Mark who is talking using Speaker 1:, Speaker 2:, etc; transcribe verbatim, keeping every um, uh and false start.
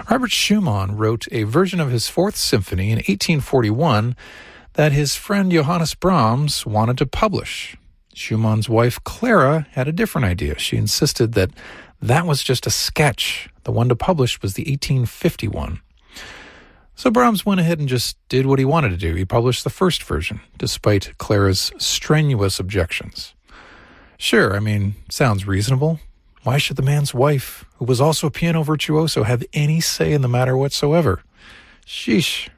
Speaker 1: Robert Schumann wrote a version of his Fourth Symphony in eighteen forty-one that his friend Johannes Brahms wanted to publish. Schumann's wife, Clara, had a different idea. She insisted that that was just a sketch. The one to publish was the eighteen fifty-one. So Brahms went ahead and just did what he wanted to do. He published the first version, despite Clara's strenuous objections. Sure, I mean, sounds reasonable. Why should the man's wife, who was also a piano virtuoso, have any say in the matter whatsoever? Sheesh.